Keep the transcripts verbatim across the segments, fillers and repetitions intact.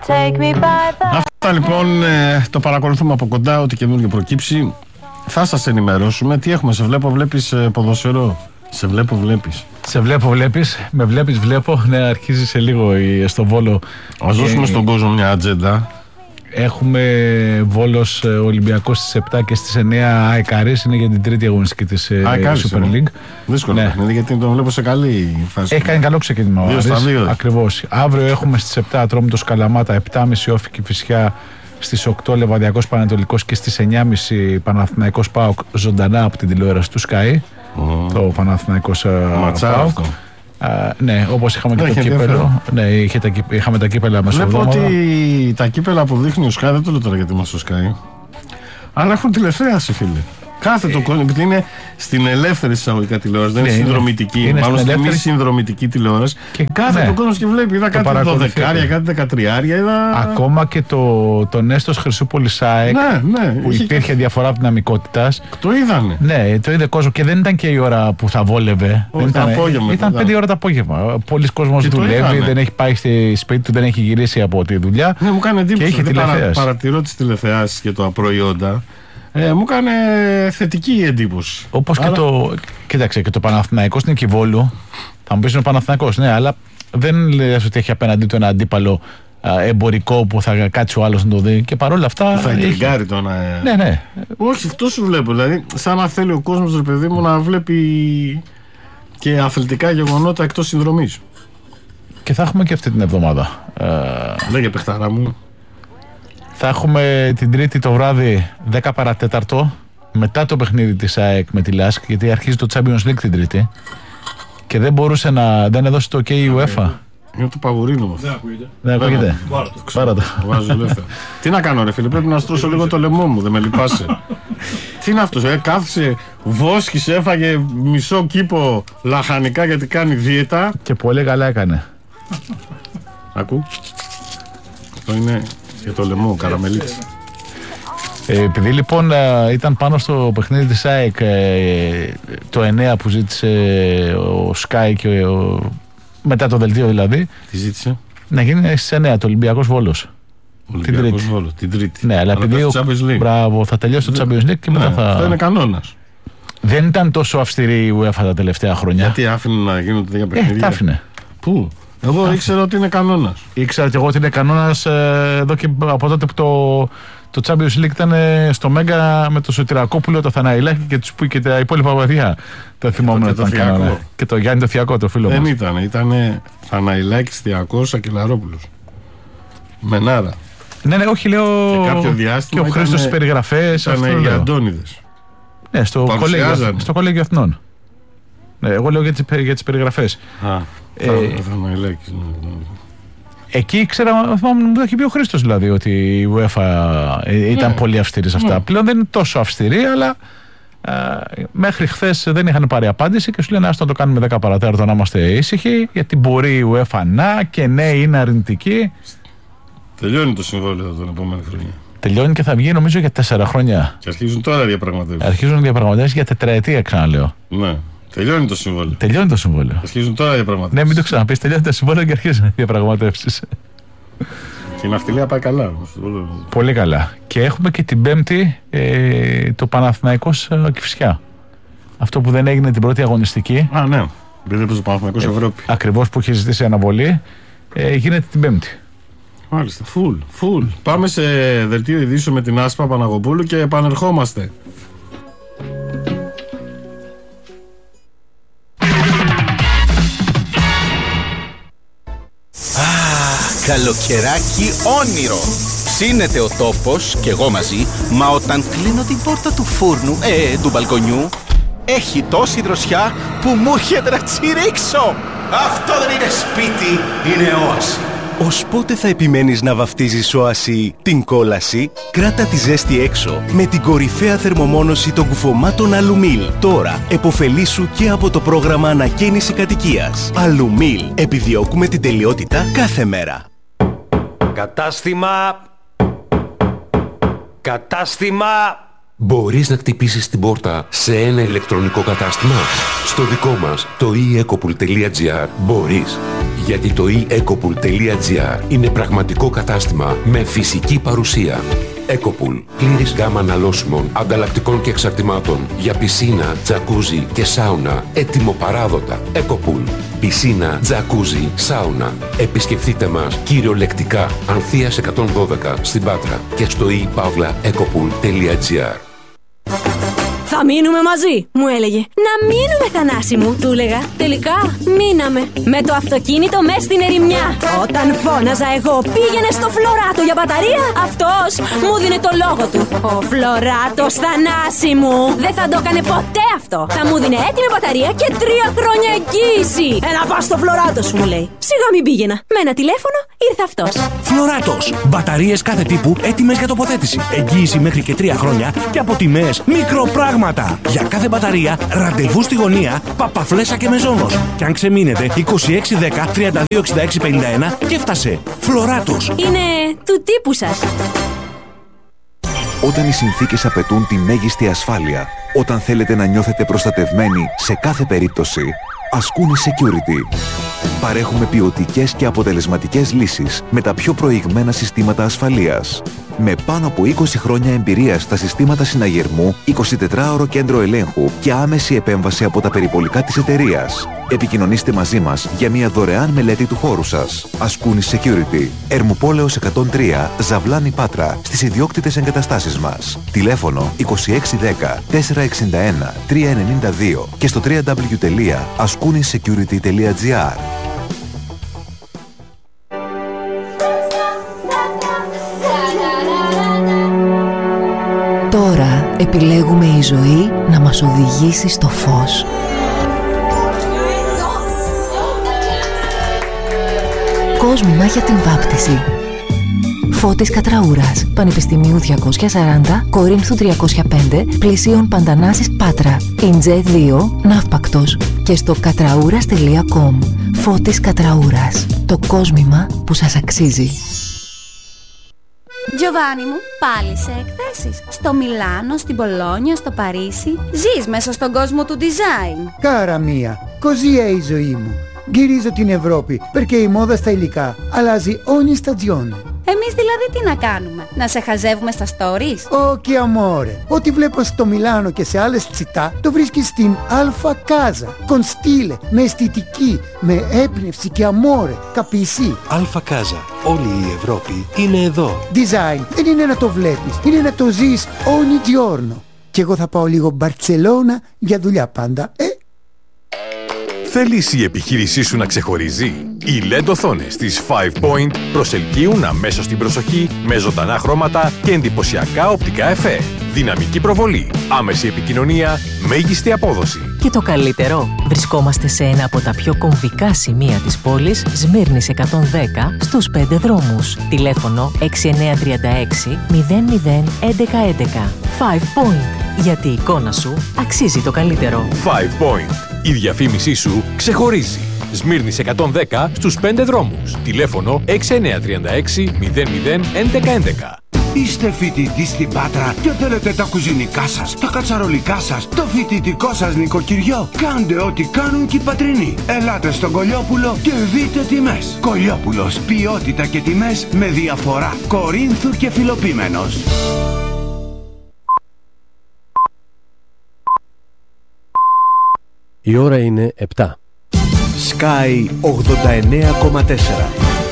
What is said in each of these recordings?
Αυτά λοιπόν, ε, το παρακολουθούμε από κοντά, ό,τι καινούργιο προκύψει. Θα σας ενημερώσουμε. Τι έχουμε, σε βλέπω, βλέπεις ε, ποδοσφαιρό. Σε βλέπω, βλέπεις. Σε βλέπω, βλέπεις. Με βλέπεις, βλέπω. Ναι, αρχίζει σε λίγο στο Βόλο. Ας δώσουμε στον κόσμο μια ατζέντα. Έχουμε Βόλος Ολυμπιακός στις επτά και στις εννιά ΑΕΚ Άρης. Είναι για την τρίτη αγωνιστική της Super League. Δύσκολο ναι. παιχνίδι, γιατί τον βλέπω σε καλή φάση. Έχει κάνει καλό ξεκίνημα. Δύο στα δύο. Ακριβώς. Αύριο έχουμε στις επτά Ατρόμητος Καλαμάτα, επτά και μισή Όφη Κηφισιά, στις οκτώ Λεβαδιακός Πανετολικός και στις εννιά και μισή Παναθηναϊκός ΠΑΟΚ ζωντανά από την τηλεόραση του Sky. Mm. Το Παναθηναϊκός ΠΑΟΚ. Uh, ναι, όπως είχαμε και το κύπελο. Ναι, είχε τα, είχαμε τα κύπελα μεσοβδόμαδα. Βλέπω ότι τα κύπελα που δείχνει ο Sky, δεν το λέω τώρα γιατί είμαστε στο Sky, αλλά έχουν τηλεθέαση, φίλε. Κάθε το κόσμο, επειδή είναι στην ελεύθερη εισαγωγικά τηλεόραση, δεν ναι, είναι συνδρομητική, είναι μάλλον στην ελεύθερη... μη συνδρομητική τηλεόραση. Και κάθε ναι, το κόσμο και βλέπει. Είδα κάτι δωδεκάρια, κάτι δεκατριάρια. Είδα... Ακόμα και το, το Νέστος Χρυσούπολης ΑΕΚ, ναι, ναι, που υπήρχε και... διαφορά δυναμικότητας. Το είδανε. Ναι, το είδε κόσμο και δεν ήταν και η ώρα που θα βόλευε. Όχι, ήταν απόγευμα. Ήταν πέντε ώρα το απόγευμα. Πολλοί κόσμος δουλεύει, δεν έχει πάει στη σπίτι του, δεν έχει γυρίσει από τη δουλειά. Ναι, μου κάνει εντύπωση. Παρατηρώ τις τηλεθεάσεις και τα προϊόντα. Ε, μου έκανε θετική εντύπωση. Όπως Άρα... και το. Κοίταξε, και το Παναθηναϊκός είναι και Βόλου. Θα μου πεις είναι ο Παναθηναϊκός, ναι, αλλά δεν λες ότι έχει απέναντί του ένα αντίπαλο α, εμπορικό που θα κάτσει ο άλλος να το δει. Και παρόλα αυτά. Θα εγκριγκάρει το να. Ναι, ναι. Όχι, αυτό σου βλέπω. Δηλαδή, σαν να θέλει ο κόσμος, ρε παιδί μου, να βλέπει και αθλητικά γεγονότα εκτός συνδρομής. Και θα έχουμε και αυτή την εβδομάδα. Λέγε παιχτάρα μου. Θα έχουμε την Τρίτη το βράδυ δέκα παρά τέταρτο, μετά το παιχνίδι της ΑΕΚ με τη Λάσκ, γιατί αρχίζει το Champions League την Τρίτη και δεν μπορούσε να δεν έδωσε το OK η UEFA. Είναι το παγουρίνο. Δεν ακούγεται. Δεν ακούγεται. Πάρα το. Τι να κάνω, ρε φίλε, πρέπει να στρώσω λίγο το λαιμό μου, δεν με λυπάσαι. Τι είναι αυτός, ε, κάθισε, βόσκησε, έφαγε μισό κήπο λαχανικά γιατί κάνει δίαιτα. Και πολύ καλά έκανε. Ακού. Αυτό είναι. Για το λαιμό, καραμελίτης. Ε, επειδή λοιπόν ήταν πάνω στο παιχνίδι της ΑΕΚ ε, το εννιά που ζήτησε ο Sky και ο, μετά το δελτίο δηλαδή. Τι ζήτησε? Να γίνει στις εννιά το Ολυμπιακός Βόλος. Ολυμπιακός την Βόλος, την Τρίτη. Ναι, αλλά, αλλά επειδή ο, μπράβο, θα τελειώσει το Champions League και μετά ναι, θα... Αυτό είναι κανόνας. Δεν ήταν τόσο αυστηρή η UEFA τα τελευταία χρόνια. Γιατί άφηνε να γίνουν τέτοια παιχνίδια? Ε, τα άφηνε. Πού? Εγώ Άφη. ήξερα ότι είναι κανόνας. Ήξερα και εγώ ότι είναι κανόνας ε, εδώ και από τότε που το, το Champions League ήταν ε, στο Μέγκα με το Σωτηρακόπουλο, το Θαναϊλάκη και, τους, και τα υπόλοιπα παιδιά. Τα θυμόμουν ότι ήταν κανόνα. Και το Γιάννη το Θιακό, το φίλο Δεν μας. Δεν ήταν, ήταν Θαναϊλάκης, Θιακός, Ακελαρόπουλος. Μενάρα. Ναι, ναι, όχι, λέω. Και κάποιο διάστημα. Και ο Χρήστος στις περιγραφές. Ήταν οι Αντώνιδες. Ναι, στο κολέγιο, στο κολέγιο Αθηνών. Ναι, εγώ λέω για τις, για τις περιγραφές. Α, ε, θα με εκεί ήξερα, μου το έχει πει ο Χρήστος δηλαδή, ότι η UEFA ήταν ναι. πολύ αυστηρή σε αυτά. Ναι. Πλέον δεν είναι τόσο αυστηρή, αλλά α, μέχρι χθες δεν είχαν πάρει απάντηση και σου λένε άστο να το κάνουμε δέκα παρατέταρτο να είμαστε ήσυχοι, γιατί μπορεί η UEFA να και ναι είναι αρνητική. Τελειώνει το συμβόλαιο τον επόμενη χρονιά. Τελειώνει και θα βγει νομίζω για τέσσερα χρόνια. Και αρχίζουν τώρα διαπραγματεύσεις. Αρχίζουν διαπραγματεύσεις για τετραετία, ξαναλέω. Ναι. Τελειώνει το συμβόλαιο. Τελειώνει το συμβόλαιο. Αρχίζουν τώρα διαπραγματεύσεις. Ναι, μην το ξαναπείς. Τελειώνει το συμβόλαιο και αρχίζουν διαπραγματεύσεις. Και η ναυτιλία πάει καλά. Πολύ καλά. Και έχουμε και την Πέμπτη ε, το Παναθηναϊκός ε, Κηφισιά. Αυτό που δεν έγινε την πρώτη αγωνιστική. Α, ναι. Επειδή έπαιζε ο Παναθηναϊκός ε, Ευρώπη. Ακριβώς που είχε ζητήσει αναβολή. Ε, γίνεται την Πέμπτη. Μάλιστα. Φουλ. Φουλ. Πάμε σε δελτίο ειδήσεων με την Άσπα Παναγοπούλου και επανερχόμαστε. Καλοκαιράκι όνειρο. Ψήνεται ο τόπος και εγώ μαζί, μα όταν κλείνω την πόρτα του φούρνου, ε, του μπαλκονιού, έχει τόση δροσιά που μου έρχεται να τσιρίξω. Αυτό δεν είναι σπίτι, είναι όαση. Ως πότε θα επιμένεις να βαφτίζεις όαση την κόλαση? Κράτα τη ζέστη έξω με την κορυφαία θερμομόνωση των κουφωμάτων Αλουμίλ. Τώρα εποφελήσου και από το πρόγραμμα ανακαίνιση κατοικίας. Αλουμίλ. Επιδιώκουμε την τελειότητα κάθε μέρα. Κατάστημα... Κατάστημα... Μπορείς να χτυπήσεις την πόρτα σε ένα ηλεκτρονικό κατάστημα? Στο δικό μας, το e ecopool τελεία gr, μπορείς. Γιατί το e ecopool τελεία gr είναι πραγματικό κατάστημα με φυσική παρουσία. Ecopool, πλήρης γάμα αναλώσιμων, ανταλλακτικών και εξαρτημάτων για πισίνα, τζακούζι και σάουνα, έτοιμο παράδοτα. Ecopool, πισίνα, τζακούζι, σάουνα. Επισκεφτείτε μας κυριολεκτικά Ανθείας εκατόν δώδεκα στην Πάτρα και στο e pavla ecopool τελεία gr. Θα μείνουμε μαζί, μου έλεγε. Να μείνουμε, Θανάση μου, του έλεγα. Τελικά μείναμε. Με το αυτοκίνητο μες στην ερημιά. Όταν φώναζα εγώ πήγαινε στο Φλωράτο για μπαταρία, αυτός μου δίνε το λόγο του. Ο Φλωράτος, Θανάση μου, δεν θα το έκανε ποτέ αυτό. Θα μου δίνε έτοιμη μπαταρία και τρία χρόνια εγγύηση. Έλα πας στο Φλωράτο σου, μου λέει. Σιγά μην πήγαινα. Με ένα τηλέφωνο ήρθε αυτός. Φλωράτος. Μπαταρίες κάθε τύπου έτοιμες για τοποθέτηση. Εγγύηση μέχρι και τρία χρόνια και από τιμές μικροπράγματα. Για κάθε μπαταρία, ραντεβού στη γωνία, Παπαφλέσσα και Μεζόνος. Και αν ξεμείνετε, είκοσι έξι δέκα τριάντα δύο εξήντα έξι πενήντα ένα και έφτασε. Φλωράτος. Είναι του τύπου σας. Όταν οι συνθήκες απαιτούν τη μέγιστη ασφάλεια, όταν θέλετε να νιώθετε προστατευμένοι σε κάθε περίπτωση, Ascuni Security. Παρέχουμε ποιοτικές και αποτελεσματικές λύσεις με τα πιο προηγμένα συστήματα ασφαλείας. Με πάνω από είκοσι χρόνια εμπειρία στα συστήματα συναγερμού, εικοσιτετράωρο κέντρο ελέγχου και άμεση επέμβαση από τα περιπολικά της εταιρείας. Επικοινωνήστε μαζί μας για μια δωρεάν μελέτη του χώρου σας. Ascuni Security. Ερμοπόλεως εκατόν τρία, Ζαβλάνη Πάτρα, στις ιδιόκτητες εγκαταστάσεις μας. Τηλέφωνο είκοσι έξι δέκα τετρακόσια εξήντα ένα τριακόσια ενενήντα δύο και στο double-u double-u double-u τελεία ascuni security τελεία gr. Τώρα επιλέγουμε η ζωή να μας οδηγήσει στο φως. Κόσμημα για την βάπτιση. Φώτης Κατραούρας, Πανεπιστημίου διακόσια σαράντα, Κορίνθου τριακόσια πέντε, Πλησίων Παντανάσης Πάτρα, Ιντζέ δύο, Ναύπακτος και στο κατραούρας τελεία κομ. Φώτης Κατραούρας, το κόσμημα που σας αξίζει. Giovanni μου, πάλι σε εκθέσεις. Στο Μιλάνο, στην Πολόνια, στο Παρίσι. Ζεις μέσα στον κόσμο του design. Κάρα μία, così è η ζωή μου. Γυρίζω την Ευρώπη, perché η μόδα στα υλικά αλλάζει ogni stagione. Εμείς δηλαδή τι να κάνουμε, να σε χαζεύουμε στα stories? Όχι, amore. Ό,τι βλέπω στο Μιλάνο και σε άλλες τσιτά, το βρίσκεις στην Alfa Casa. Con stile, με αισθητική, με έμπνευση και amore. Capisci? Alfa Casa. Όλη η Ευρώπη είναι εδώ. Design δεν είναι να το βλέπεις, είναι να το ζεις ogni giorno. Και εγώ θα πάω λίγο Μπαρτσελώνα για δουλειά πάντα, ε? Θέλεις η επιχείρησή σου να ξεχωρίζει? Οι ελ ι ντι οθόνες της Five Point προσελκύουν αμέσως την προσοχή με ζωντανά χρώματα και εντυπωσιακά οπτικά εφέ. Δυναμική προβολή, άμεση επικοινωνία, μέγιστη απόδοση. Και το καλύτερο, βρισκόμαστε σε ένα από τα πιο κομβικά σημεία της πόλης, Σμύρνης εκατόν δέκα, στους πέντε δρόμους. Τηλέφωνο έξι εννιά τρία έξι μηδέν μηδέν έντεκα έντεκα. Five Point. Γιατί η εικόνα σου αξίζει το καλύτερο. Five Point. Η διαφήμισή σου ξεχωρίζει. Σμύρνης εκατόν δέκα στους πέντε δρόμους. Τηλέφωνο έξι εννιά τρία έξι μηδέν μηδέν έντεκα έντεκα. Είστε φοιτητή στην Πάτρα και θέλετε τα κουζινικά σας, τα κατσαρολικά σας, το φοιτητικό σας νοικοκυριό? Κάντε ό,τι κάνουν και οι πατρινοί. Ελάτε στον Κολιόπουλο και δείτε τιμές. Κολιόπουλος, ποιότητα και τιμές με διαφορά. Κορίνθου και Φιλοπίμενος. Η ώρα είναι επτά. Sky ογδόντα εννέα κόμμα τέσσερα.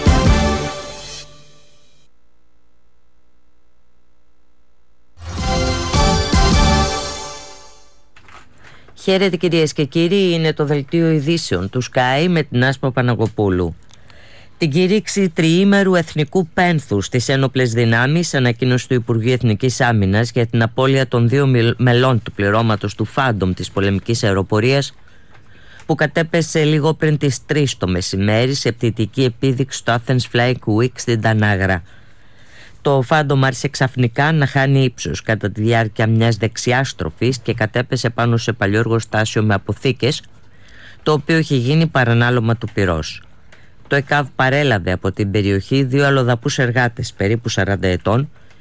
Χαίρετε κυρίες και κύριοι, είναι το δελτίο ειδήσεων του Sky με την Άσπα Παναγοπούλου. Την κήρυξη τριήμερου εθνικού πένθου στις ένοπλες δυνάμεις, ανακοίνωση του Υπουργείου Εθνικής Άμυνας για την απώλεια των δύο μελών του πληρώματος του Phantom της πολεμικής αεροπορίας, που κατέπεσε λίγο πριν τις τρεις το μεσημέρι σε πτυτική επίδειξη στο Athens Flying Week στην Τανάγρα. Το Phantom άρχισε ξαφνικά να χάνει ύψος κατά τη διάρκεια μιας δεξιάς στροφής και κατέπεσε πάνω σε παλιό εργοστάσιο με αποθήκες, το οποίο είχε γίνει παρανάλωμα του πυρός. Το ΕΚΑΒ παρέλαβε από την περιοχή δύο αλλοδαπούς εργάτες περίπου σαράντα ετών,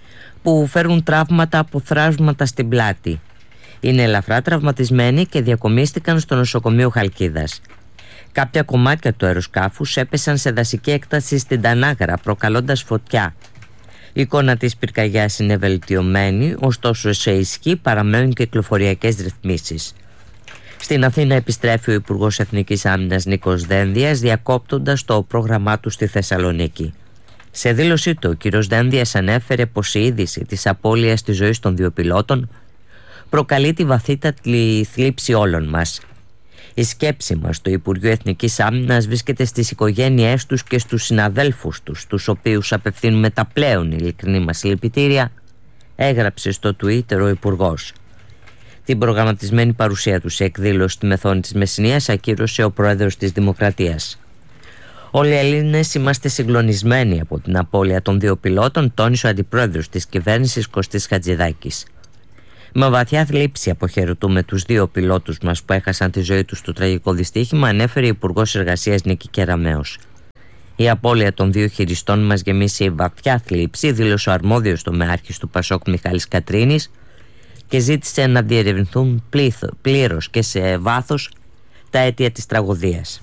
που φέρουν τραύματα από θράσματα στην πλάτη. Είναι ελαφρά τραυματισμένοι και διακομίστηκαν στο νοσοκομείο Χαλκίδας. Κάποια κομμάτια του αεροσκάφους έπεσαν σε δασική έκταση στην Τανάγρα, προκαλώντας φωτιά. Η εικόνα της πυρκαγιάς είναι βελτιωμένη, ωστόσο σε ισχύ παραμένουν κυκλοφοριακές ρυθμίσεις. Στην Αθήνα επιστρέφει ο Υπουργός Εθνικής Άμυνας Νίκος Δένδιας, διακόπτοντας το πρόγραμμά του στη Θεσσαλονίκη. Σε δήλωσή του, ο κ. Δένδιας ανέφερε πως η είδηση της απώλειας της ζωής των δύο πιλότων προκαλεί τη βαθύτατη θλίψη όλων μας. Η σκέψη μας στο Υπουργείο Εθνικής Άμυνας βρίσκεται στις οικογένειές τους και στους συναδέλφους τους, τους οποίους απευθύνουμε τα πλέον ειλικρινή μας συλληπιτήρια, έγραψε στο Twitter ο Υπουργός. Την προγραμματισμένη παρουσία του σε εκδήλωση στη Μεθόνη της Μεσσηνίας ακύρωσε ο Πρόεδρος της Δημοκρατίας. Όλοι οι Έλληνες είμαστε συγκλονισμένοι από την απώλεια των δύο πιλότων, τόνισε ο Αντιπρόεδρος της Κυβέρνησης Κωστής Χατζηδάκης. Με βαθιά θλίψη αποχαιρετούμε τους δύο πιλότους μας που έχασαν τη ζωή τους στο τραγικό δυστύχημα, ανέφερε η Υπουργός Εργασίας Νίκη Κεραμέως. Η απώλεια των δύο χειριστών μας γεμίσει βαθιά θλίψη, δήλωσε ο αρμόδιος τομεάρχης του Πασόκ Μιχάλης Κατρίνης και ζήτησε να διερευνηθούν πλήρως και σε βάθος τα αίτια της τραγωδίας.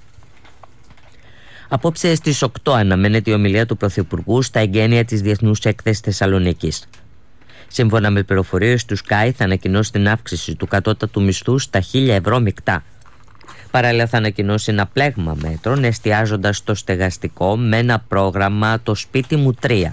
Απόψε στις οκτώ αναμένεται η ομιλία του Πρωθυπουργού στα εγγένεια της Διεθνούς Έκθεσης Θεσσαλονίκης. Σύμφωνα με πληροφορίες του Sky, θα ανακοινώσει την αύξηση του κατώτατου μισθού στα χίλια ευρώ μεικτά. Παράλληλα, θα ανακοινώσει ένα πλέγμα μέτρων, εστιάζοντας στο στεγαστικό με ένα πρόγραμμα «Το σπίτι μου τρία».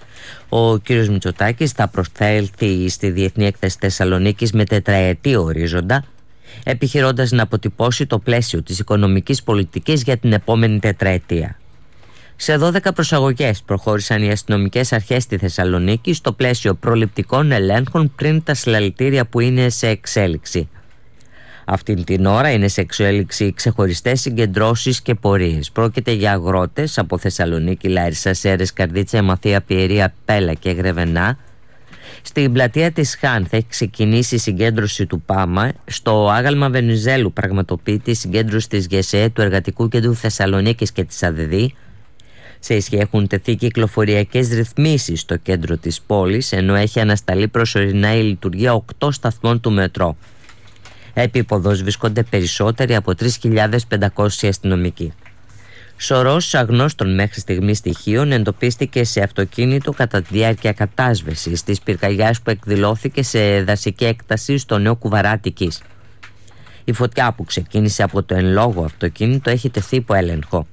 Ο κ. Μητσοτάκης θα προσθέλθει στη Διεθνή Έκθεση Θεσσαλονίκης με τετραετή ορίζοντα, επιχειρώντας να αποτυπώσει το πλαίσιο της οικονομικής πολιτικής για την επόμενη τετραετία. Σε δώδεκα προσαγωγές προχώρησαν οι αστυνομικές αρχές στη Θεσσαλονίκη στο πλαίσιο προληπτικών ελέγχων πριν τα συλλαλητήρια που είναι σε εξέλιξη. Αυτή την ώρα είναι σε εξέλιξη ξεχωριστές συγκεντρώσεις και πορείες. Πρόκειται για αγρότες από Θεσσαλονίκη, Λάρισα, Σέρρες, Καρδίτσα, Μαθία, Πιερία, Πέλα και Γρεβενά. Στην πλατεία της Χάν θα έχει ξεκινήσει η συγκέντρωση του ΠΑΜΑ. Στο άγαλμα Βενιζέλου πραγματοποιείται η συγκέντρωση της ΓΕΣΕ, του Εργατικού Κέντρου Θεσσαλονίκης και της ΑΔΔ. Σε ισχύ έχουν τεθεί κυκλοφοριακές ρυθμίσεις στο κέντρο της πόλης, ενώ έχει ανασταλεί προσωρινά η λειτουργία οκτώ σταθμών του μετρό. Επίποδος βρίσκονται περισσότεροι από τρεις χιλιάδες πεντακόσιοι αστυνομικοί. Σωρός αγνώστων μέχρι στιγμή στοιχείων εντοπίστηκε σε αυτοκίνητο κατά τη διάρκεια κατάσβεσης της πυρκαγιάς που εκδηλώθηκε σε δασική έκταση στο Νέο Κουβαράτικης. Η φωτιά που ξεκίνησε από το εν λόγω αυτοκίνητο έχει τεθεί υπό έλεγχο.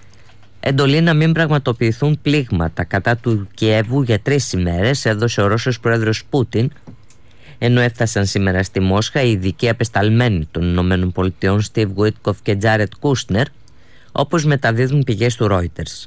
Εντολή να μην πραγματοποιηθούν πλήγματα κατά του Κιέβου για τρεις ημέρες έδωσε ο Ρώσος πρόεδρος Πούτιν, ενώ έφτασαν σήμερα στη Μόσχα οι ειδικοί απεσταλμένοι των ΗΠΑ Στίβ Γουίτκοφ και Τζάρετ Κούσνερ, όπως μεταδίδουν πηγές του Reuters.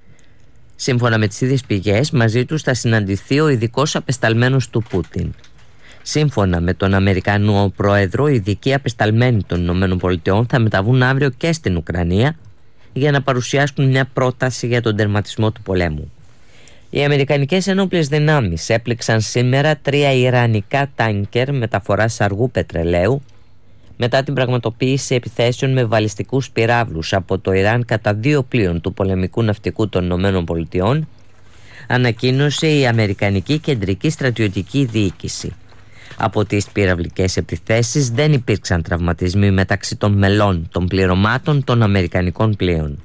Σύμφωνα με τις ίδιες πηγές, μαζί τους θα συναντηθεί ο ειδικός απεσταλμένος του Πούτιν. Σύμφωνα με τον Αμερικανό πρόεδρο, οι ειδικοί απεσταλμένοι των ΗΠΑ θα μεταβούν αύριο και στην Ουκρανία για να παρουσιάσουν μια πρόταση για τον τερματισμό του πολέμου. Οι αμερικανικές ενόπλες δυνάμεις έπληξαν σήμερα τρία ιρανικά τάνκερ μεταφοράς αργού πετρελαίου μετά την πραγματοποίηση επιθέσεων με βαλιστικούς πυράβλους από το Ιράν κατά δύο πλοίων του πολεμικού ναυτικού των ΗΠΑ, ανακοίνωσε η Αμερικανική Κεντρική Στρατιωτική Διοίκηση. Από τις πυραυλικές επιθέσεις δεν υπήρξαν τραυματισμοί μεταξύ των μελών των πληρωμάτων των αμερικανικών πλοίων.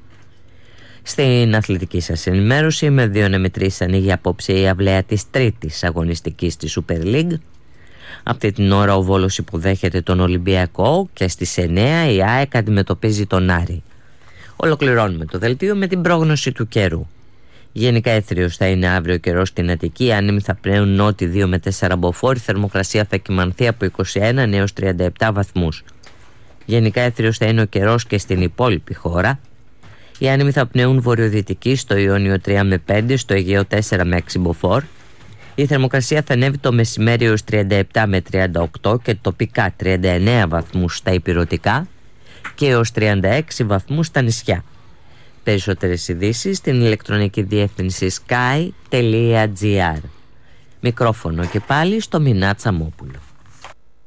Στην αθλητική σας ενημέρωση, με δύο νεμετρήσεις ανοίγει απόψε η αυλαία της τρίτης αγωνιστικής της Super League. Αυτή την ώρα ο Βόλος υποδέχεται τον Ολυμπιακό και στις εννέα η ΑΕΚ αντιμετωπίζει τον Άρη. Ολοκληρώνουμε το δελτίο με την πρόγνωση του καιρού. Γενικά έθριος θα είναι αύριο ο καιρός στην Αττική, άνεμοι θα πνέουν νότι δύο με τέσσερα μποφόρ, θερμοκρασία θα κυμανθεί από είκοσι ένα έως τριάντα επτά βαθμούς. Γενικά έθριος θα είναι ο καιρός και στην υπόλοιπη χώρα. Οι άνεμοι θα πνέουν βορειοδυτική στο Ιόνιο τρία με πέντε, στο Αιγαίο τέσσερα με έξι μποφόρ. Η θερμοκρασία θα ανέβει το μεσημέρι έως τριάντα επτά με τριάντα οκτώ και τοπικά τριάντα εννέα βαθμούς στα ηπειρωτικά και έως τριάντα έξι βαθμούς στα νησιά. Περισσότερες ειδήσεις στην ηλεκτρονική διεύθυνση sky τελεία gr. Μικρόφωνο και πάλι στο Μινά Τσαμόπουλο.